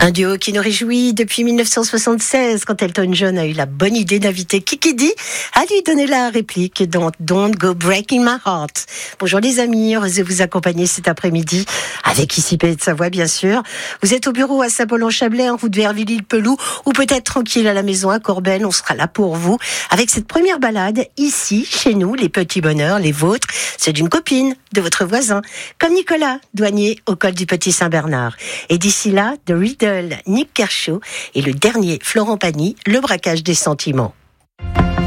Un duo qui nous réjouit depuis 1976 quand Elton John a eu la bonne idée d'inviter Kiki Dee à lui donner la réplique dans Don't Go Breaking My Heart. Bonjour les amis, heureuse de vous accompagner cet après-midi avec ici Pays de Savoie bien sûr. Vous êtes au bureau à Saint-Paul-en-Chablais, en route vers Villy-le-Pelou ou peut-être tranquille à la maison à Corbeil, on sera là pour vous avec cette première balade ici, chez nous, les petits bonheurs, les vôtres, ceux d'une copine, de votre voisin, comme Nicolas, douanier au col du Petit Saint-Bernard. Et d'ici là, The Riddle, Nick Kershaw et le dernier Florent Pagny, Le braquage des sentiments.